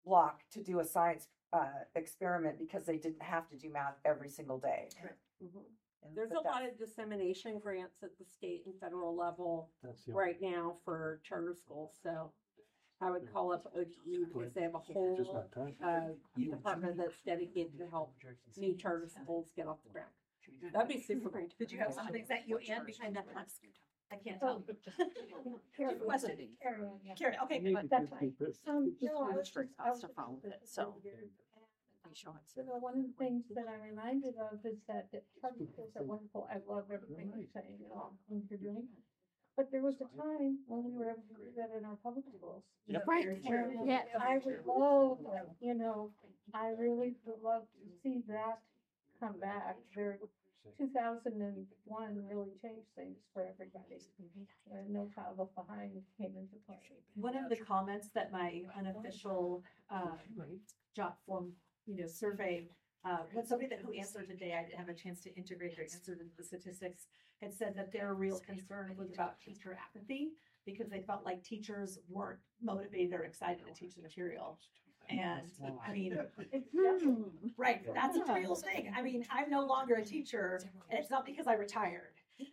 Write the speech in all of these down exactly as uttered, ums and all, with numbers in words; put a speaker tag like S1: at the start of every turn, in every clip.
S1: block to do a science uh, experiment because they didn't have to do math every single day.
S2: Mhm.
S1: And-
S2: There's
S1: but
S2: a lot
S1: that's-
S2: of dissemination grants at the state and federal level
S3: That's the
S2: right now for charter schools, so I would call up O D E because they have a
S3: just
S2: whole
S3: not time.
S2: uh, department that's dedicated to help new charter schools get off the ground. That'd be super great.
S4: Did you have something that you and behind that mask? I can't
S5: Oh,
S4: tell.
S5: Carrie,
S4: Question.
S5: Carrie, yeah.
S4: Carrie, okay.
S3: Maybe
S5: But that's
S3: just
S5: fine.
S3: keep it-
S5: Um,
S3: just
S5: no, I
S3: one
S5: was
S3: string.
S5: just, I was
S4: to
S5: just
S4: follow,
S5: that it's
S4: so.
S5: so weird.
S4: You show it.
S5: So the one of the things that I'm reminded of is that the charter schools are wonderful. I love everything you're saying and all the things you're doing. But there was a time when we were able to do that in our public schools.
S3: Yep.
S4: Right.
S5: And
S4: Yeah.
S5: I would love, you know, I really would love to see that come back. There, two thousand one really changed things for everybody. And No Child Left Behind came into play.
S4: One of the comments that my unofficial, uh, job form, you know, survey, uh, when somebody that who answered today, I didn't have a chance to integrate their answer into the statistics, had said that their real concern was about teacher apathy because they felt like teachers weren't motivated or excited to teach the material. And I mean,
S5: It's definitely-
S4: right, that's a real thing. I mean, I'm no longer a teacher and it's not because I retired.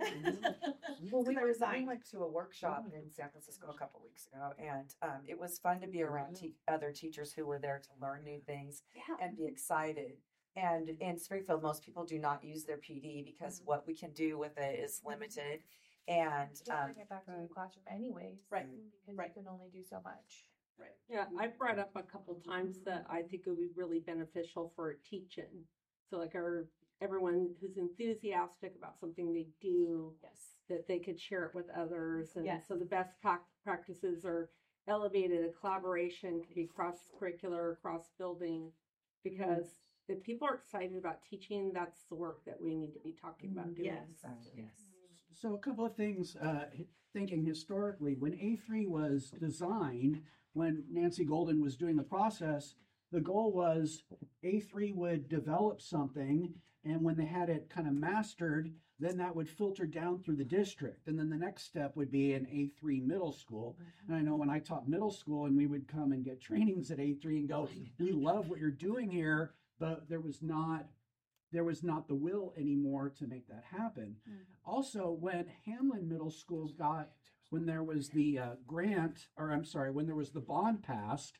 S1: Well, we
S4: I
S1: went, we
S4: resigned.
S1: went to a workshop in San Francisco a couple weeks ago, and um, it was fun to be around te- other teachers who were there to learn new things
S4: Yeah.
S1: and be excited. And in Springfield, most people do not use their P D because what we can do with it is limited. And
S6: Just
S1: um,
S6: bring it back to the classroom anyways.
S4: Right,
S6: Because
S4: right.
S6: you can only do so much.
S2: Yeah, I brought up a couple times that I think it would be really beneficial for teaching. So like our, everyone who's enthusiastic about something they do,
S4: Yes.
S2: that they could share it with others. And
S4: Yes.
S2: so the best prac- practices are elevated, collaboration could be cross-curricular, cross-building. Because if people are excited about teaching, that's the work that we need to be talking about doing.
S4: Yes. Yes.
S7: So a couple of things, uh, hi- thinking historically, when A three was designed, when Nancy Golden was doing the process, the goal was A three would develop something, and when they had it kind of mastered, then that would filter down through the district. And then the next step would be an A three middle school. And I know when I taught middle school and we would come and get trainings at A three and go, we love what you're doing here, but there was not there was not the will anymore to make that happen. Also, when Hamlin Middle School got, when there was the uh, grant, or I'm sorry, when there was the bond passed,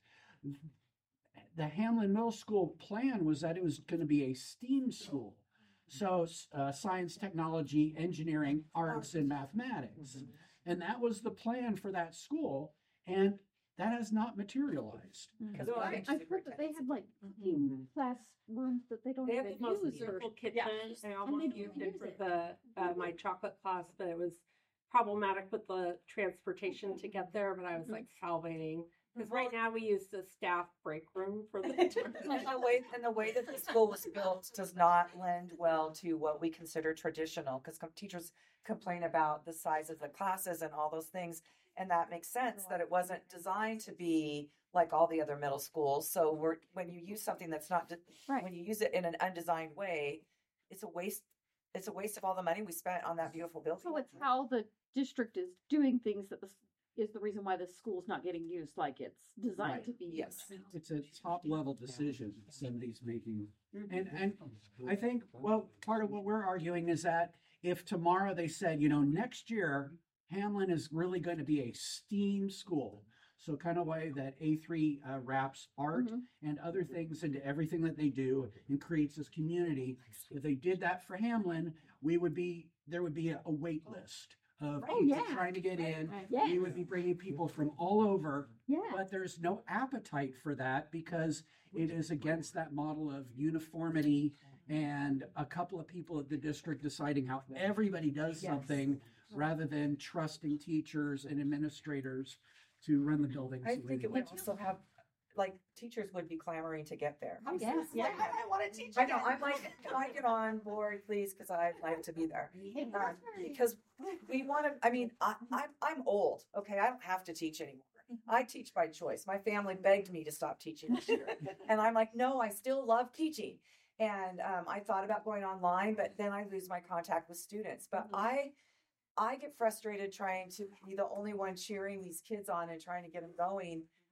S7: the Hamlin Middle School plan was that it was going to be a STEAM school. So uh, science, technology, engineering, arts, and mathematics. And that was the plan for that school. And that has not materialized.
S1: because
S2: So
S1: we
S2: I-
S1: think
S5: I
S1: super
S5: heard that they
S1: intense.
S5: had like fifteen classrooms that they don't
S2: They have
S5: even
S2: the most
S5: use. or-
S2: beautiful kitchen.
S4: Yeah.
S2: I
S5: And
S2: almost
S5: they
S2: used
S5: don't
S2: it
S5: use
S2: for
S5: it.
S2: the, uh, my chocolate class, but it was problematic with the transportation to get there, but I was like salivating. Because right now we use the staff break room for the.
S1: And the way and the way that the school was built does not lend well to what we consider traditional, because teachers complain about the size of the classes and all those things, and that makes sense that it wasn't designed to be like all the other middle schools. So we're when you use something that's not de-
S5: Right.
S1: when you use it in an undesigned way, it's a waste. It's a waste of all the money we spent on that beautiful building.
S8: So it's how the district is doing things that this is the reason why the school's not getting used like it's designed
S7: Right.
S8: to be
S1: Yes.
S8: used.
S7: It's a top level decision somebody's making.
S8: Mhm.
S7: And, and I think, well, part of what we're arguing is that if tomorrow they said, you know, next year, Hamlin is really going to be a STEAM school. So kind of way that A three uh, wraps art
S8: Mhm.
S7: and other things into everything that they do and creates this community. If they did that for Hamlin, we would be, there would be a, a wait list of
S8: Oh,
S7: people
S8: yeah.
S7: trying to get in.
S8: Yes.
S7: We would be bringing people from all over,
S8: Yeah.
S7: but there's no appetite for that because it is against that model of uniformity and a couple of people at the district deciding how everybody does
S1: Yes.
S7: something rather than trusting teachers and administrators to run the buildings.
S1: I
S7: the way
S1: think
S7: they
S1: it would
S7: want.
S1: also have, like, teachers would be clamoring to get there.
S4: I'm
S8: Yes.
S4: yeah. I, I want to teach.
S1: I know,
S4: again.
S1: I'm like, can I get on board, please, because I'd like to be there. Um, because we want to, I mean, I, I'm, I'm old, okay, I don't have to teach anymore. I teach by choice. My family begged me to stop teaching this year. And I'm like, no, I still love teaching. And um, I thought about going online, but then I lose my contact with students. But I, I get frustrated trying to be the only one cheering these kids on and trying to get them going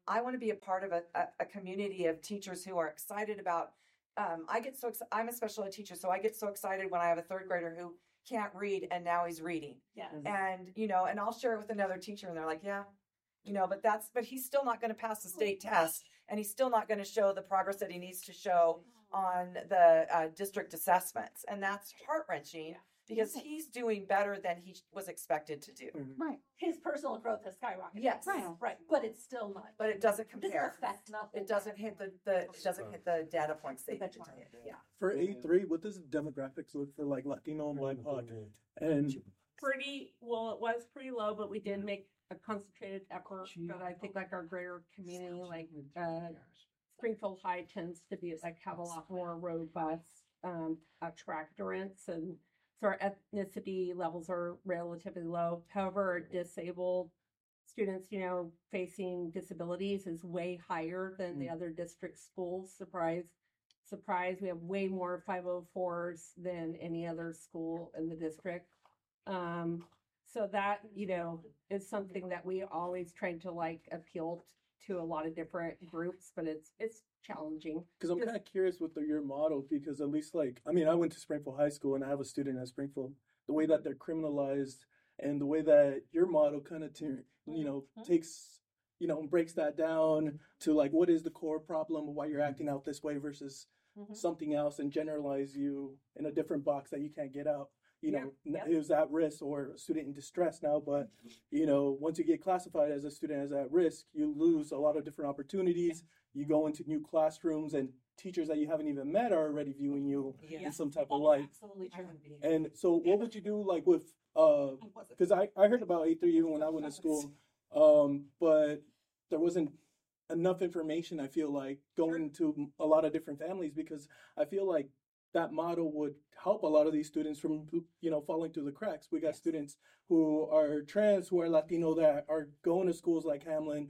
S1: I want to be a part of a, a, a community of teachers who are excited about. Um, I get so ex- I'm a special ed teacher, so I get so excited when I have a third grader who can't read and now he's reading.
S4: Yes.
S1: And you know, and I'll share it with another teacher, and they're like, "Yeah, you know," but that's but he's still not going to pass the state test, and he's still not going to show the progress that he needs to show on the uh, district assessments, and that's heart wrenching because he's doing better than he was expected to do.
S8: Right.
S4: His personal growth has skyrocketed.
S1: Yes,
S8: Right.
S4: Right, but it's still not.
S1: but it doesn't
S4: It doesn't
S1: compare.
S4: affect nothing.
S1: It doesn't hit the, the it doesn't hit the data points they need to hit. Yeah.
S3: For A three, what does demographics look for like Latino and B I P O C? And
S2: Pretty, well, it was pretty low, but we did make a concentrated effort. But I think like our greater community, like, uh, Springfield High tends to be like have a lot more robust, um, attractorants, and so our ethnicity levels are relatively low. However, disabled students, you know, facing disabilities is way higher than the other district schools. Surprise, surprise. We have way more five oh fours than any other school in the district. Um, so that, you know, is something that we always try to like appeal to a lot of different groups, but it's, it's challenging.
S3: because I'm kind of curious with the, your model, because at least like, I mean, I went to Springfield High School and I have a student at Springfield. The way that they're criminalized and the way that your model kind of, you know, takes, you know, breaks that down to like, what is the core problem of why you're acting out this way versus
S2: Mhm.
S3: something else, and generalize you in a different box that you can't get out. You know,
S2: Yeah.
S3: who's at risk or a student in distress now, but you know, once you get classified as a student as at risk, you lose a lot of different opportunities. You go into new classrooms, and teachers that you haven't even met are already viewing you
S1: Yeah.
S3: in some type of light.
S4: Absolutely true.
S3: And so, what would you do like with uh? Because I I heard about A three even when I went to school, um, but there wasn't enough information. I feel like going to a lot of different families, because I feel like that model would help a lot of these students from, you know, falling through the cracks. We got
S4: Yes.
S3: students who are trans, who are Latino, that are going to schools like Hamlin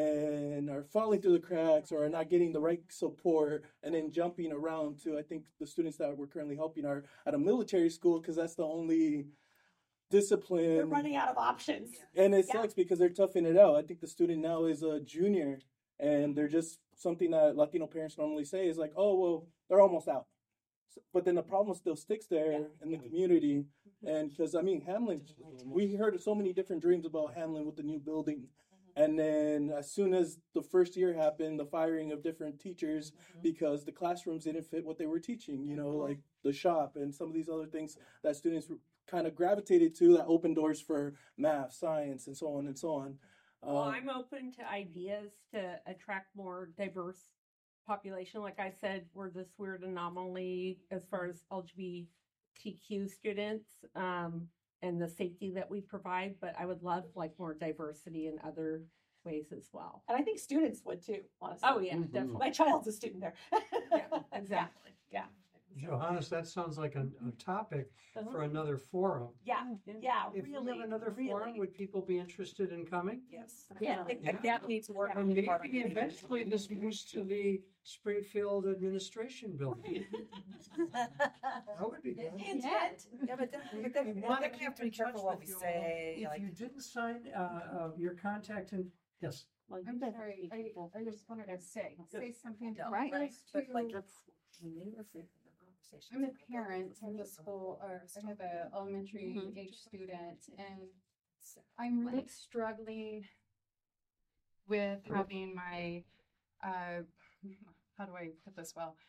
S3: and are falling through the cracks or are not getting the right support, and then jumping around to, I think the students that we're currently helping are at a military school because that's the only discipline.
S4: They're running out of options.
S3: And it
S4: Yeah.
S3: sucks because they're toughing it out. I think the student now is a junior, and they're just something that Latino parents normally say is like, oh, well, they're almost out. So, but then the problem still sticks there
S4: Yeah.
S3: in the community. And because, I mean, Hamlin, we heard so many different dreams about Hamlin with the new building. And then as soon as the first year happened, the firing of different teachers because the classrooms didn't fit what they were teaching, you know, like the shop and some of these other things that students kind of gravitated to that opened doors for math, science, and so on and so on.
S2: Well,
S3: Um,
S2: I'm open to ideas to attract more diverse population. Like I said, we're this weird anomaly as far as L G B T Q students, um, and the safety that we provide, but I would love like more diversity in other ways as well.
S4: And I think students would too, honestly.
S2: Oh, yeah,
S7: Mhm.
S2: definitely.
S4: My child's a student there.
S2: Yeah, exactly.
S4: Yeah.
S9: Johannes, that sounds like a, a topic
S2: Uh-huh.
S9: for another forum.
S4: Yeah. Yeah.
S9: If we
S4: really,
S9: have another
S4: really.
S9: forum, would people be interested in coming?
S1: Yes.
S2: Yeah.
S1: I definitely need to work on
S9: Maybe
S1: part of it.
S9: eventually this moves to the Springfield Administration Building. That would be good.
S4: Intent.
S1: Yeah, but then, but then, then we have to be careful what we say.
S9: If
S1: Like,
S9: you didn't sign, uh, uh, your contact and, yes.
S8: Well,
S5: I'm
S8: you said
S5: sorry, I,
S8: people-
S5: I just wanted to say, say something.
S1: No,
S8: Right.
S5: As
S1: but like,
S5: to- I'm a parent in the school, or I have a elementary
S8: Mhm.
S5: age student, and I'm really struggling with having my, uh, how do I put this well?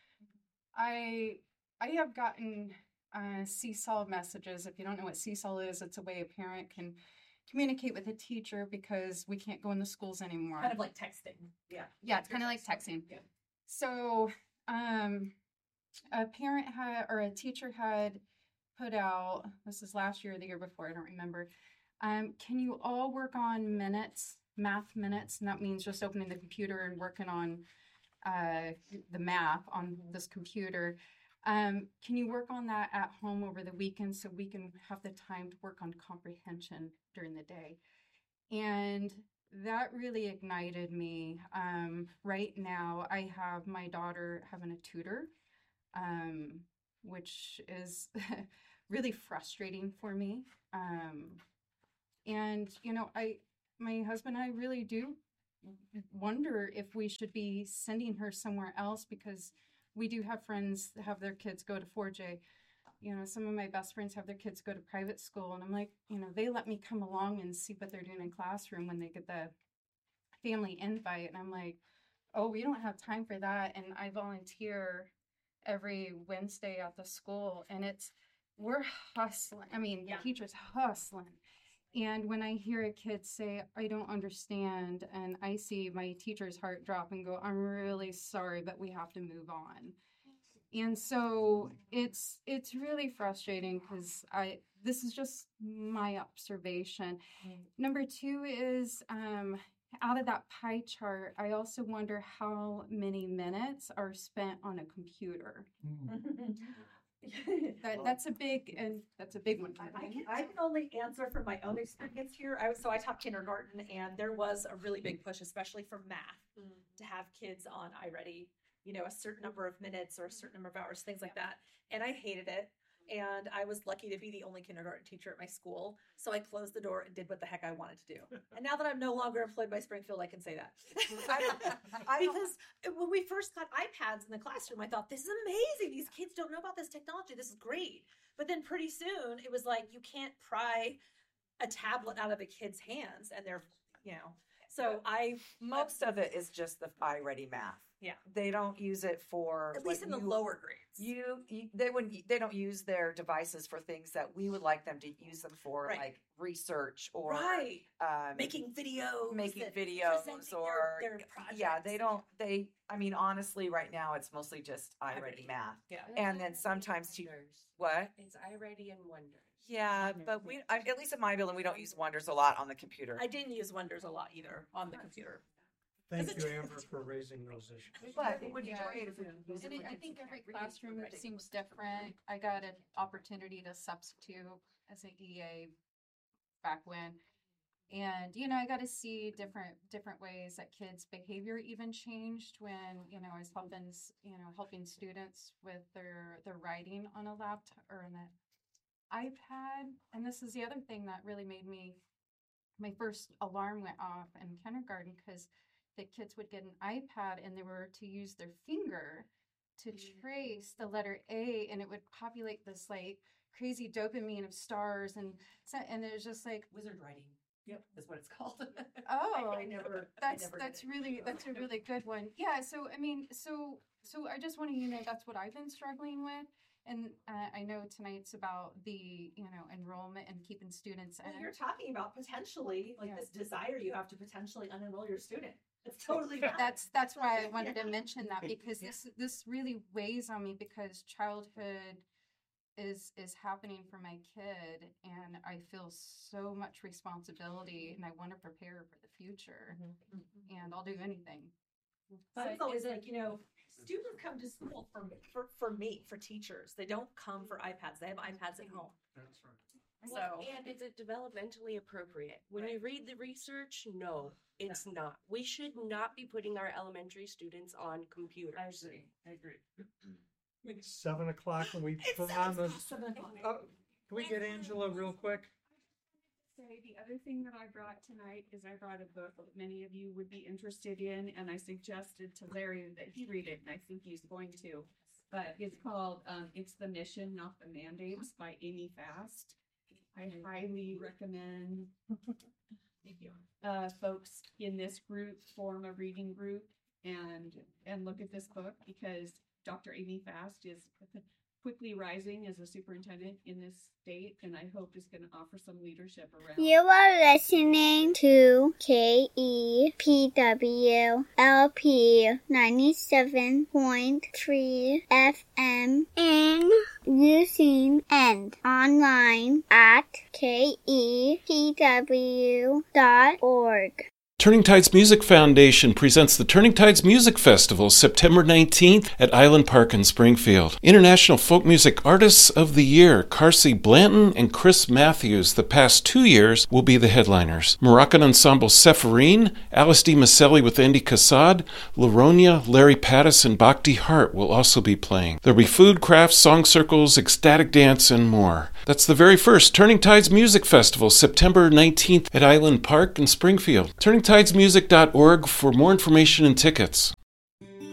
S5: I, I have gotten, uh, seesaw messages. If you don't know what seesaw is, it's a way a parent can communicate with a teacher because we can't go in the schools anymore.
S4: Kind of like texting. Yeah.
S5: Yeah, it's kind of like texting.
S4: Yeah.
S5: So, um, a parent had, or a teacher had put out, this is last year or the year before, I don't remember. Um, can you all work on minutes, math minutes? And that means just opening the computer and working on, uh, the math on this computer. Um, can you work on that at home over the weekend so we can have the time to work on comprehension during the day? And that really ignited me. Um, right now, I have my daughter having a tutor, um, which is really frustrating for me. Um, and, you know, I, my husband and I really do
S10: wonder if we should be sending her somewhere else, because we do have friends that have their kids go to four J. You know, some of my best friends have their kids go to private school, and I'm like, you know, they let me come along and see what they're doing in classroom when they get the family invite. And I'm like, oh, we don't have time for that. And I volunteer every Wednesday at the school, and it's, we're hustling. I mean,
S4: Yeah.
S10: the teachers hustling. And when I hear a kid say, I don't understand, and I see my teacher's heart drop and go, I'm really sorry, but we have to move on. And so it's it's really frustrating, because I this is just my observation. Number two is um, out of that pie chart, I also wonder how many minutes are spent on a computer. That that's a big and that's a big one. for
S4: I
S10: me.
S4: can, I can only answer from my own experience here. I was, so I taught kindergarten, and there was a really big push, especially for math, to have kids on iReady, you know, a certain number of minutes or a certain number of hours, things like that. And I hated it. And I was lucky to be the only kindergarten teacher at my school. So I closed the door and did what the heck I wanted to do. And now that I'm no longer employed by Springfield, I can say that.
S1: I don't- I don't-
S4: Because when we first got iPads in the classroom, I thought, this is amazing. These kids don't know about this technology. This is great. But then pretty soon it was like, you can't pry a tablet out of a kid's hands, and they're, you know, so I,
S1: Most of it is just the iReady math.
S4: Yeah.
S1: They don't use it for
S4: at least
S1: what
S4: in the
S1: you-
S4: lower grades.
S1: You, you they wouldn't they don't use their devices for things that we would like them to use them for,
S4: Right.
S1: like research or
S4: right.
S1: um,
S4: Making videos.
S1: making
S4: that
S1: videos
S4: presenting
S1: or
S4: their, their
S1: yeah,
S4: projects.
S1: they don't they I mean honestly right now it's mostly just iReady
S4: iReady.
S1: math.
S4: Yeah.
S1: And then sometimes te- what?
S11: It's iReady and Wonders.
S1: Yeah, but we I, at least in my building we don't use Wonders a lot on the computer.
S4: I didn't use Wonders a lot either on the computer.
S9: Thank you, Amber, for raising those issues.
S1: But it would be
S10: Yeah.
S1: great if we could use
S10: And
S1: it.
S10: I I think every classroom seems different. I got an opportunity to substitute as an E A back when. And, you know, I got to see different, different ways that kids' behavior even changed when, you know, I was helping, s- you know, helping students with their, their writing on a laptop or on an iPad. And this is the other thing that really made me, my first alarm went off in kindergarten, because the kids would get an iPad and they were to use their finger to trace the letter A, and it would populate this like crazy dopamine of stars, and so, and it was just like,
S4: Wizard writing. Yep, that's what it's called.
S10: oh,
S4: I never.
S10: that's
S4: I never
S10: that's
S4: did it.
S10: really that's a really good one. Yeah, so I mean, so so I just want to, you know, that's what I've been struggling with. And uh, I know tonight's about the, you know, enrollment and keeping students
S4: Well,
S10: in.
S4: you're talking about potentially like
S10: Yeah.
S4: this desire you have to potentially unenroll your student. It's totally fine.
S10: That's that's why I wanted to
S4: Yeah.
S10: mention that, because this this really weighs on me, because childhood is is happening for my kid, and I feel so much responsibility, and I want to prepare for the future, and I'll do anything.
S4: But
S11: So
S4: it's always
S11: is it-
S4: like, you know, students come to school for, me- for for me, for teachers. They don't come for iPads. They have iPads at home.
S9: That's right.
S11: Well,
S4: So
S11: and is it developmentally appropriate? When you read the research, no, it's not. We should not be putting our elementary students on computers.
S4: I agree. I agree.
S9: It's seven o'clock and we
S4: It's
S9: put
S4: seven,
S9: on the,
S4: it's seven o'clock.
S9: oh, can we get Angela real quick?
S12: Say the other thing that I brought tonight is I brought a book that many of you would be interested in, and I suggested to Larry that he read it, and I think he's going to. But it's called um, "It's the Mission, Not the Mandates" by Amy Fast. I highly recommend uh, folks in this group form a reading group and and look at this book, because Doctor Amy Fast is quickly rising as a superintendent in this state, and I hope is going to offer some leadership around.
S13: You are listening to K E P W L P ninety-seven point three F M in using and online at K E P W dot org.
S14: Turning Tides Music Foundation presents the Turning Tides Music Festival September nineteenth at Island Park in Springfield. International Folk Music Artists of the Year, Carsey Blanton and Chris Matthews, the past two years, will be the headliners. Moroccan Ensemble Sepharine, Alice D. Maselli with Andy Kassad, Laronia, Larry Pattis, and Bhakti Hart will also be playing. There'll be food, crafts, song circles, ecstatic dance, and more. That's the very first Turning Tides Music Festival, September nineteenth at Island Park in Springfield. Turning tidesmusic dot org for more information and tickets.